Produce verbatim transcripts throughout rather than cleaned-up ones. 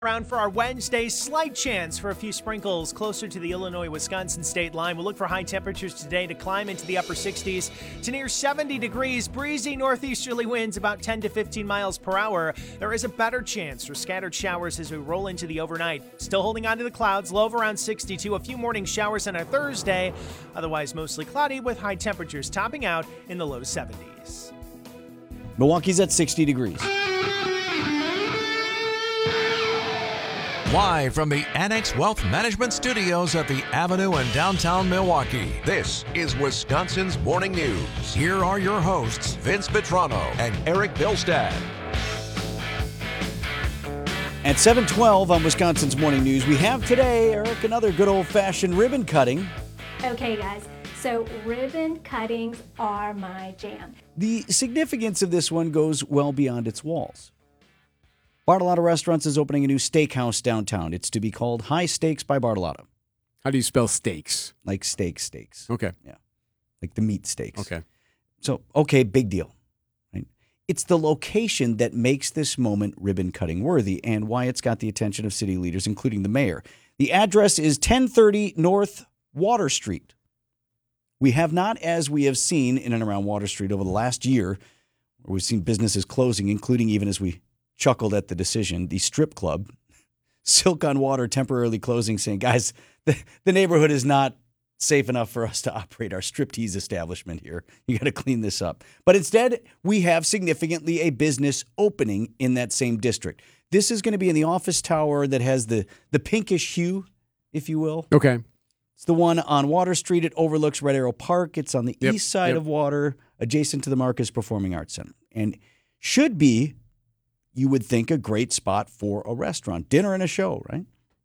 Around for our Wednesday, slight chance for a few sprinkles closer to the Illinois-Wisconsin state line. We'll look for high temperatures today to climb into the upper sixties to near seventy degrees. Breezy northeasterly winds about ten to fifteen miles per hour. There is a better chance for scattered showers as we roll into the overnight. Still holding on to the clouds, low of around sixty-two. A few morning showers on a Thursday. Otherwise mostly cloudy with high temperatures topping out in the low seventies. Milwaukee's at sixty degrees. Live from the Annex Wealth Management Studios at the Avenue in downtown Milwaukee, this is Wisconsin's Morning News. Here are your hosts, Vince Vitrano and Eric Bilstad. At seven twelve on Wisconsin's Morning News, we have today, Eric, another good old-fashioned ribbon cutting. Okay, guys, so ribbon cuttings are my jam. The significance of this one goes well beyond its walls. Bartolotta Restaurants is opening a new steakhouse downtown. It's to be called High Steaks by Bartolotta. How do you spell steaks? Like steak steaks. Okay. Yeah. Like the meat steaks. Okay. So, okay, big deal. Right? It's the location that makes this moment ribbon cutting worthy and why it's got the attention of city leaders, including the mayor. The address is ten thirty North Water Street. We have not, as we have seen in and around Water Street over the last year, where we've seen businesses closing, including even as we chuckled at the decision, the strip club, Silk on Water, temporarily closing, saying, guys, the, the neighborhood is not safe enough for us to operate our striptease establishment here. You got to clean this up. But instead, we have significantly a business opening in that same district. This is going to be in the office tower that has the, the pinkish hue, if you will. Okay. It's the one on Water Street. It overlooks Red Arrow Park. It's on the Yep, east side yep. of Water, adjacent to the Marcus Performing Arts Center. And should be, you would think, a great spot for a restaurant. Dinner and a show, right?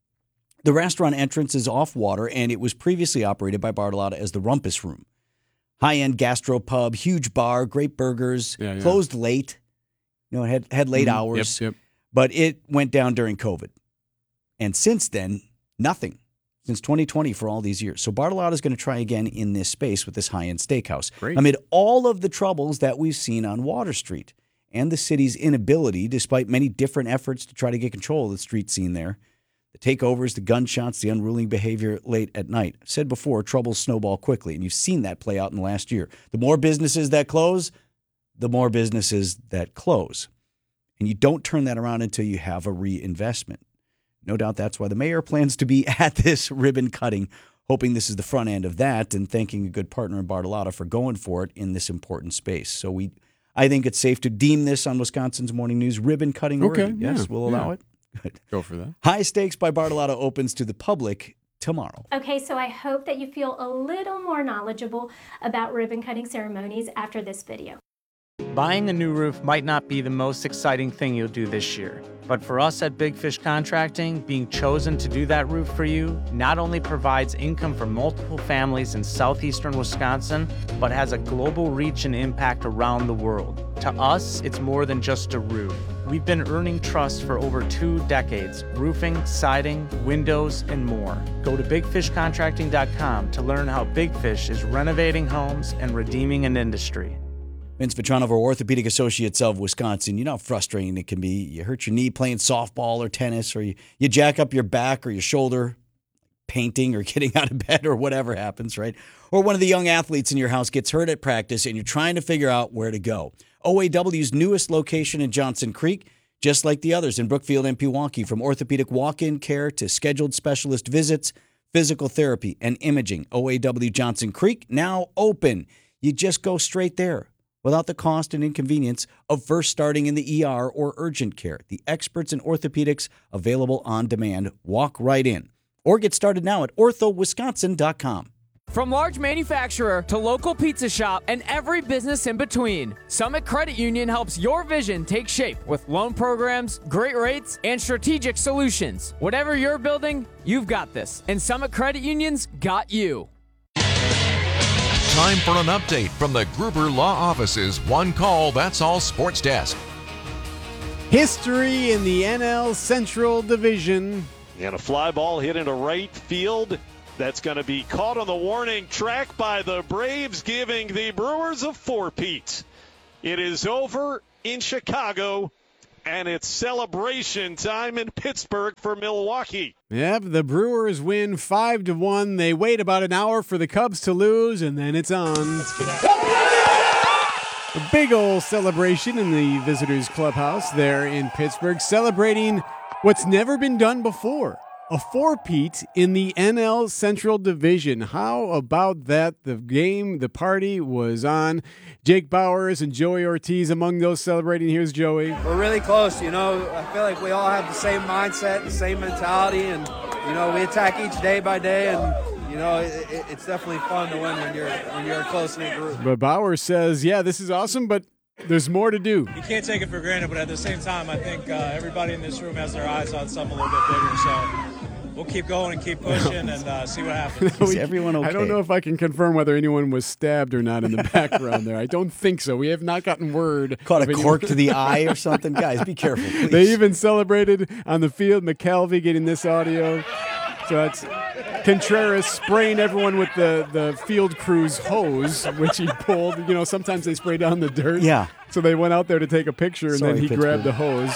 The restaurant entrance is off Water, and it was previously operated by Bartolotta as the Rumpus Room. High-end gastropub, huge bar, great burgers, Yeah, yeah. closed late. You know, it had, had late Mhm. hours. Yep, yep. But it went down during COVID. And since then, nothing. Since twenty twenty for all these years. So Bartolotta is going to try again in this space with this high-end steakhouse. Great. Amid all of the troubles that we've seen on Water Street and the city's inability, despite many different efforts to try to get control of the street scene there, the takeovers, the gunshots, the unruly behavior late at night. I've said before, troubles snowball quickly, and you've seen that play out in the last year. The more businesses that close, the more businesses that close. And you don't turn that around until you have a reinvestment. No doubt that's why the mayor plans to be at this ribbon cutting, hoping this is the front end of that and thanking a good partner in Bartolotta for going for it in this important space. So we, I think it's safe to deem this on Wisconsin's Morning News ribbon cutting worthy. Okay, yeah, Yes, we'll allow yeah. it. Good. Go for that. High Steaks by Bartolotta opens to the public tomorrow. Okay, so I hope that you feel a little more knowledgeable about ribbon cutting ceremonies after this video. Buying a new roof might not be the most exciting thing you'll do this year, but for us at Big Fish Contracting, being chosen to do that roof for you not only provides income for multiple families in southeastern Wisconsin, but has a global reach and impact around the world. To us, it's more than just a roof. We've been earning trust for over two decades, roofing, siding, windows, and more. Go to big fish contracting dot com to learn how Big Fish is renovating homes and redeeming an industry. Vince Vitrano of Orthopedic Associates of Wisconsin. You know how frustrating it can be. You hurt your knee playing softball or tennis, or you, you jack up your back or your shoulder painting or getting out of bed or whatever happens, right? Or one of the young athletes in your house gets hurt at practice and you're trying to figure out where to go. O A W's newest location in Johnson Creek, just like the others in Brookfield and Pewaukee, from orthopedic walk-in care to scheduled specialist visits, physical therapy, and imaging. O A W Johnson Creek, now open. You just go straight there, without the cost and inconvenience of first starting in the E R or urgent care. The experts in orthopedics available on demand. Walk right in. Or get started now at ortho wisconsin dot com. From large manufacturer to local pizza shop and every business in between, Summit Credit Union helps your vision take shape with loan programs, great rates, and strategic solutions. Whatever you're building, you've got this. And Summit Credit Union's got you. Time for an update from the Gruber Law Office's One Call, That's All Sports Desk. History in the N L Central Division. And a fly ball hit into right field. That's going to be caught on the warning track by the Braves, giving the Brewers a four-peat. It is over in Chicago. and it's celebration time in Pittsburgh for Milwaukee. Yep, the Brewers win five to one. They wait about an hour for the Cubs to lose, and then it's on. A big old celebration in the visitors' clubhouse there in Pittsburgh, celebrating what's never been done before. A four-peat in the N L Central Division. How about that? The game, the party was on. Jake Bowers and Joey Ortiz among those celebrating. Here's Joey. We're really close, you know. I feel like we all have the same mindset, the same mentality, and, you know, we attack each day by day, and, you know, it, it, it's definitely fun to win when you're when you're a close-knit group. But Bowers says, yeah, this is awesome, but there's more to do. You can't take it for granted, but at the same time, I think uh, everybody in this room has their eyes on something a little bit bigger, so we'll keep going and keep pushing and uh, see what happens. Is everyone okay? I don't know if I can confirm whether anyone was stabbed or not in the background there. I don't think so. We have not gotten word. Caught a cork to the eye or something? Guys, be careful, please. They even celebrated on the field. McKelvey getting this audio. So that's Contreras spraying everyone with the, the field crew's hose, which he pulled. You know, sometimes they spray down the dirt. Yeah. So they went out there to take a picture, and Sorry, then he Pittsburgh. grabbed the hose.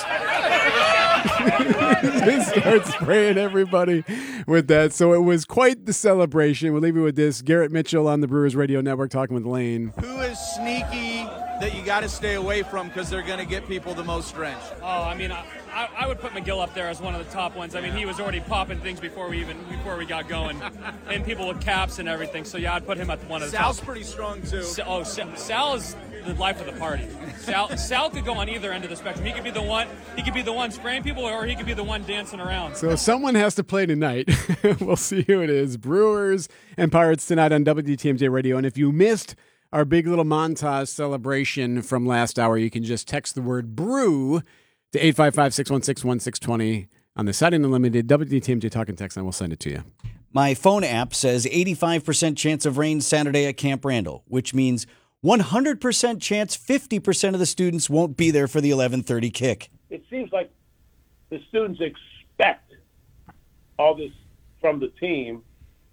Just start spraying everybody with that. So it was quite the celebration. We'll leave you with this. Garrett Mitchell on the Brewers Radio Network talking with Lane. Who is sneaky that you got to stay away from because they're going to get people the most drenched? Oh, I mean, I, I would put McGill up there as one of the top ones. I mean, he was already popping things before we even before we got going, and people with caps and everything. So yeah, I'd put him at one of the Sal's top. pretty strong too. Sa- oh, Sal, Sal is the life of the party. Sal, Sal could go on either end of the spectrum. He could be the one. He could be the one spraying people, or he could be the one dancing around. So someone has to play tonight. We'll see who it is. Brewers and Pirates tonight on W T M J Radio. And if you missed our big little montage celebration from last hour, you can just text the word brew to eight five five, six one six, one six two zero on the Siding Unlimited W T M J Talking Text, and we'll send it to you. My phone app says eighty-five percent chance of rain Saturday at Camp Randall, which means one hundred percent chance fifty percent of the students won't be there for the eleven thirty kick. It seems like the students expect all this from the team,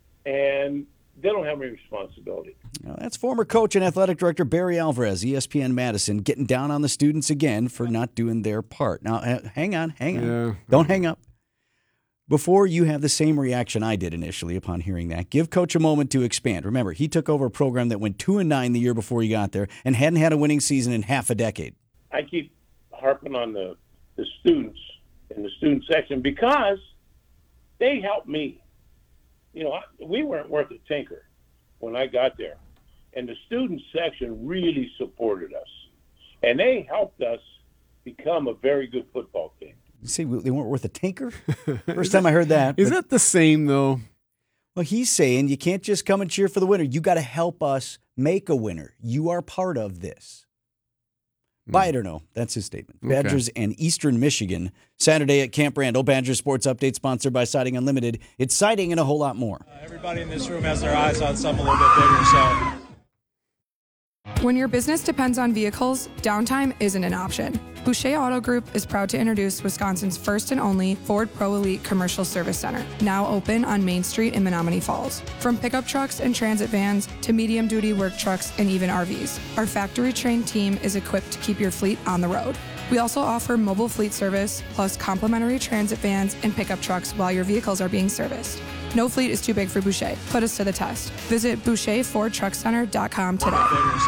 and they don't have any responsibility. Now, that's former coach and athletic director Barry Alvarez, E S P N Madison, getting down on the students again for not doing their part. Now, uh, hang on, hang on. Yeah. Don't hang up. Before you have the same reaction I did initially upon hearing that, give Coach a moment to expand. Remember, he took over a program that went two and nine the year before he got there and hadn't had a winning season in half a decade. I keep harping on the, the students in the student section because they helped me. You know, we weren't worth a tinker when I got there. And the student section really supported us. And they helped us become a very good football team. You say they weren't worth a tinker? First time I heard that. Is that the same, though? Well, he's saying you can't just come and cheer for the winner. You got to help us make a winner. You are part of this. Buy it or no, that's his statement. Okay. Badgers and Eastern Michigan, Saturday at Camp Randall. Badgers Sports Update sponsored by Siding Unlimited. It's siding and a whole lot more. Uh, everybody in this room has their eyes on something a little bit bigger, so. When your business depends on vehicles, downtime isn't an option. Boucher Auto Group is proud to introduce Wisconsin's first and only Ford Pro Elite Commercial Service Center, now open on Main Street in Menominee Falls. From pickup trucks and transit vans to medium-duty work trucks and even R Vs, our factory-trained team is equipped to keep your fleet on the road. We also offer mobile fleet service, plus complimentary transit vans and pickup trucks while your vehicles are being serviced. No fleet is too big for Boucher. Put us to the test. Visit Boucher Ford Truck Center dot com today.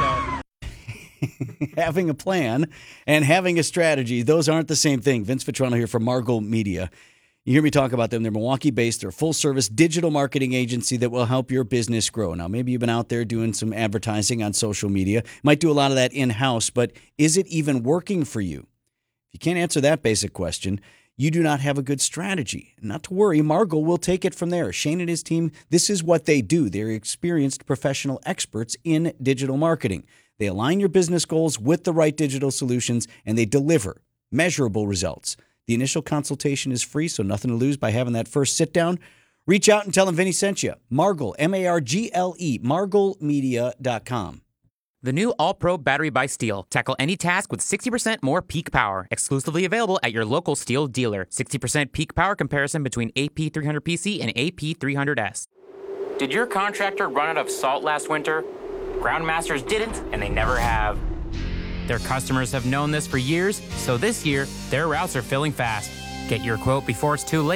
Having a plan and having a strategy, those aren't the same thing. Vince Vitrano here from Margol Media. You hear me talk about them. They're Milwaukee-based. They're a full-service digital marketing agency that will help your business grow. Now, maybe you've been out there doing some advertising on social media. Might do a lot of that in-house, but is it even working for you? If you can't answer that basic question, you do not have a good strategy. Not to worry, Margol will take it from there. Shane and his team, this is what they do. They're experienced professional experts in digital marketing. They align your business goals with the right digital solutions, and they deliver measurable results. The initial consultation is free, so nothing to lose by having that first sit down. Reach out and tell them Vinny sent you. Margol, M A R G L E, margol media dot com. The new All-Pro battery by Steel. Tackle any task with sixty percent more peak power. Exclusively available at your local Steel dealer. sixty percent peak power comparison between A P three hundred P C and A P three hundred S. Did your contractor run out of salt last winter? Groundmasters didn't, and they never have. Their customers have known this for years, so this year, their routes are filling fast. Get your quote before it's too late